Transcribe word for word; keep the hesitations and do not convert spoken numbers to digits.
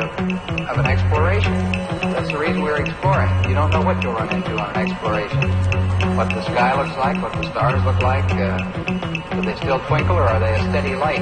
of an exploration. That's the reason we're exploring. You don't know what you'll run into on an exploration. What the sky looks like, what the stars look like. Uh, do they still twinkle or are they a steady light?